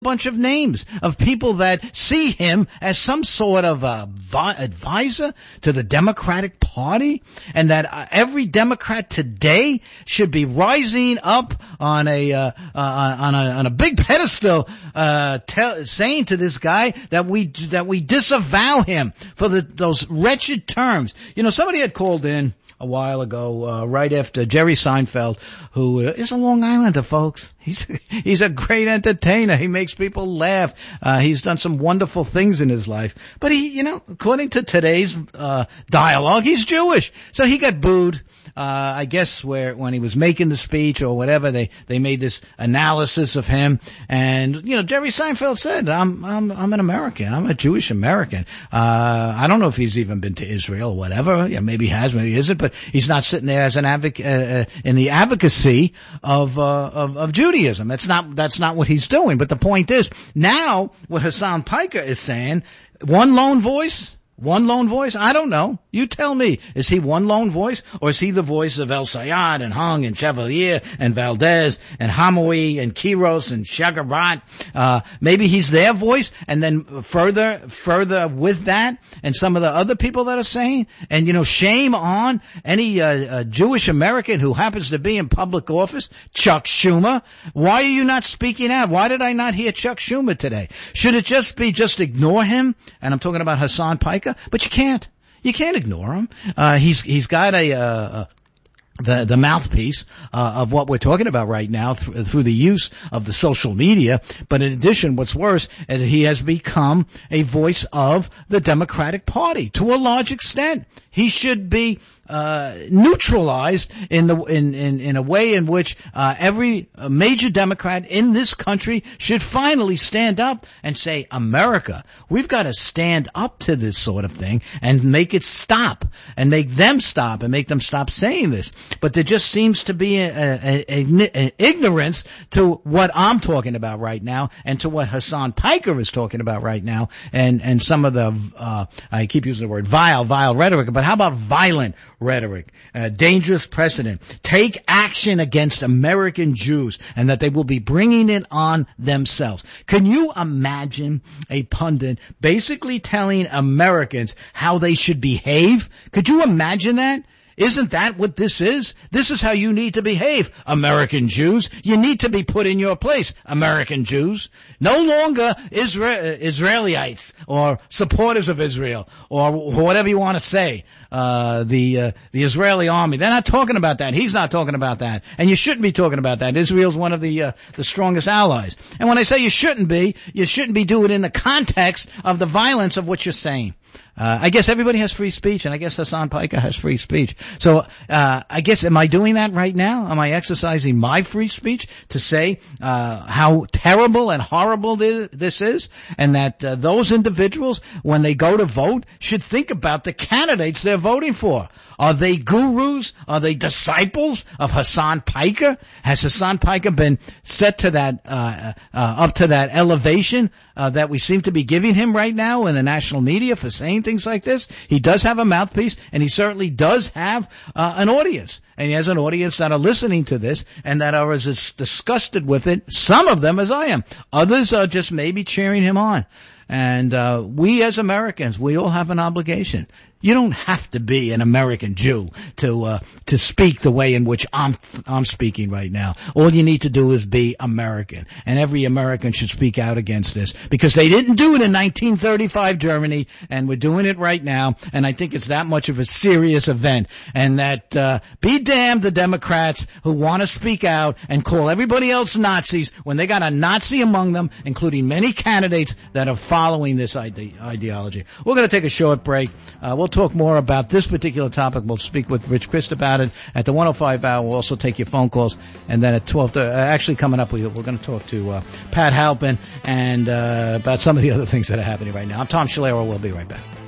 bunch of names of people that see him as some sort of advisor to the Democratic Party, and that every Democrat today should be rising up on a big pedestal, saying to this guy that we disavow him for those wretched terms. You know, somebody had called in a while ago, right after Jerry Seinfeld, who is a Long Islander, folks. He's a great entertainer. He makes people laugh. He's done some wonderful things in his life. But according to today's dialogue, he's Jewish. So he got booed. I guess when he was making the speech or whatever, they made this analysis of him. And, Jerry Seinfeld said, I'm an American. I'm a Jewish American. I don't know if he's even been to Israel or whatever. Yeah, maybe he has, maybe he isn't, but he's not sitting there as an advocate, in the advocacy of Judaism. That's not what he's doing. But the point is, now what Hassan Piker is saying, one lone voice? I don't know. You tell me. Is he one lone voice, or is he the voice of El Sayed and Hung and Chevalier and Valdez and Hamawi and Kiros and Shagarat? Maybe he's their voice, and then further with that, and some of the other people that are saying, and shame on any Jewish American who happens to be in public office. Chuck Schumer. Why are you not speaking out? Why did I not hear Chuck Schumer today? Should it just ignore him? And I'm talking about Hassan Piker. But you can't ignore him. He's got the mouthpiece of what we're talking about right now through the use of the social media. But in addition, what's worse is he has become a voice of the Democratic Party to a large extent. He should be neutralized in a way in which every major Democrat in this country should finally stand up and say, America, we've got to stand up to this sort of thing and make it stop, and make them stop, and make them stop saying this. But there just seems to be an ignorance to what I'm talking about right now, and to what Hassan Piker is talking about right now, and some of the I keep using the word vile rhetoric, but how about violent rhetoric, dangerous precedent, take action against American Jews, and that they will be bringing it on themselves. Can you imagine a pundit basically telling Americans how they should behave? Could you imagine that? Isn't that what this is? This is how you need to behave, American Jews. You need to be put in your place, American Jews. No longer Israelites or supporters of Israel or whatever you want to say. The Israeli army. They're not talking about that. He's not talking about that. And you shouldn't be talking about that. Israel's one of the strongest allies. And when I say you shouldn't be doing it in the context of the violence of what you're saying. I guess everybody has free speech, and I guess Hassan Piker has free speech. So, I guess, am I doing that right now? Am I exercising my free speech to say, how terrible and horrible this is? And that, those individuals, when they go to vote, should think about the candidates they're voting for. Are they gurus? Are they disciples of Hassan Piker? Has Hassan Piker been set to that, up to that elevation, that we seem to be giving him right now in the national media for saying things like this? He does have a mouthpiece, and he certainly does have, an audience. And he has an audience that are listening to this and that are as disgusted with it, some of them as I am. Others are just maybe cheering him on. And, we as Americans, we all have an obligation. You don't have to be an American Jew to speak the way in which I'm speaking right now. All you need to do is be American. And every American should speak out against this, because they didn't do it in 1935 Germany, and we're doing it right now. And I think it's that much of a serious event. And that, be damned the Democrats who want to speak out and call everybody else Nazis when they got a Nazi among them, including many candidates that are following this ideology. We're going to take a short break. We'll talk more about this particular topic. We'll speak with Rich Christ about it at the 105 hour. We'll also take your phone calls. And then at 12, actually coming up, we're going to talk to Pat Halpin and about some of the other things that are happening right now. I'm Tom Schilero. We'll be right back.